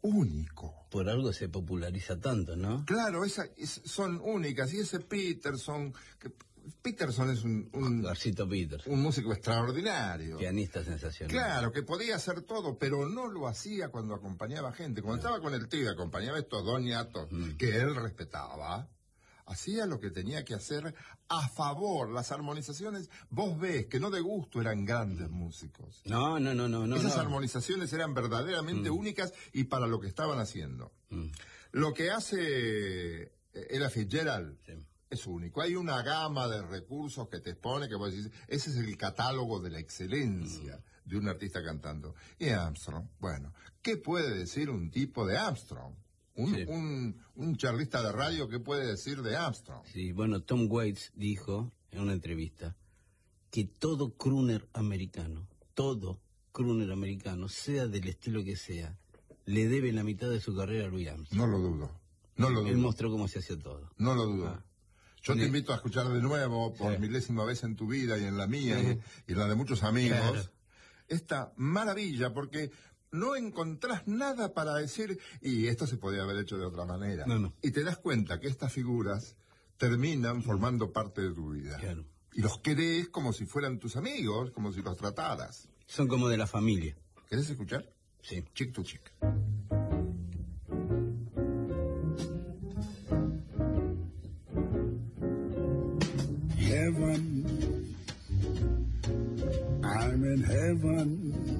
único. Por algo se populariza tanto, ¿no? Claro, son únicas. Y ese Peterson es Garcito Peters, un músico extraordinario. pianista sensacional. Claro, que podía hacer todo, pero no lo hacía cuando acompañaba gente. Cuando estaba con el tío y acompañaba a estos dos ñatos que él respetaba, hacía lo que tenía que hacer a favor. Las armonizaciones, vos ves que no de gusto eran grandes músicos. No. Esas armonizaciones eran verdaderamente únicas y para lo que estaban haciendo. Lo que hace Ella Fitzgerald es único. Hay una gama de recursos que te expone, que vos decís, ese es el catálogo de la excelencia de un artista cantando. Y Armstrong, bueno, ¿qué puede decir un tipo de Armstrong? Un charlista de radio, ¿qué puede decir de Armstrong? Sí, bueno, Tom Waits dijo en una entrevista que todo crooner americano, sea del estilo que sea, le debe la mitad de su carrera a Louis Armstrong. No lo dudo. Él mostró cómo se hacía todo. No lo dudo. Yo te invito a escuchar de nuevo, por milésima vez en tu vida y en la mía y en la de muchos amigos, esta maravilla, porque no encontrás nada para decir, y esto se podía haber hecho de otra manera. No. Y te das cuenta que estas figuras terminan formando parte de tu vida. Claro. Y los querés como si fueran tus amigos, como si los trataras. Son como de la familia. ¿Querés escuchar? Sí. Chick to chick. Heaven, I'm in heaven.